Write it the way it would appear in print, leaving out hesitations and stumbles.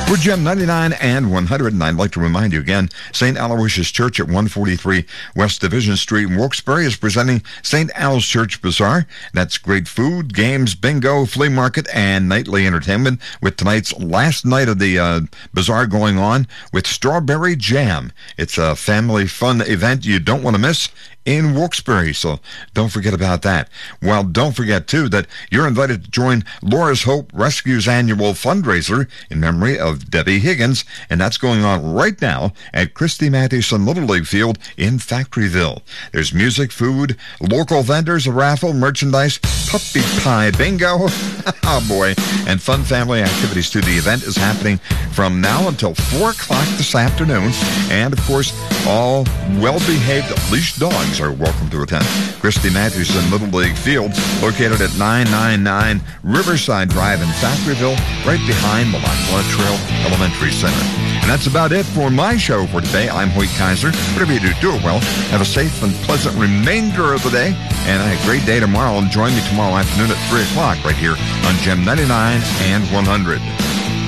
We're Gem 99 and 100, and I'd like to remind you again, St. Aloysius Church at 143 West Division Street in Wilkes-Barre is presenting St. Al's Church Bazaar. That's great food, games, bingo, flea market, and nightly entertainment, with tonight's last night of the bazaar going on with Strawberry Jam. It's a family fun event you don't want to miss in Wilkes-Barre, so don't forget about that. Well, don't forget, too, that you're invited to join Laura's Hope Rescue's annual fundraiser in memory of Debbie Higgins, and that's going on right now at Christy Mathewson Little League Field in Factoryville. There's music, food, local vendors, a raffle, merchandise, puppy pie, bingo, oh boy, and fun family activities, too. The event is happening from now until 4 o'clock this afternoon, and, of course, all well-behaved leashed dogs are welcome to attend. Christy Mathewson Little League Field, located at 999 Riverside Drive in Factoryville, right behind the Lackawanna Trail Elementary Center. And that's about it for my show for today. I'm Hoyt Kaiser. Whatever you do it well. Have a safe and pleasant remainder of the day, and a great day tomorrow. And join me tomorrow afternoon at 3 o'clock right here on Gem 99 and 100.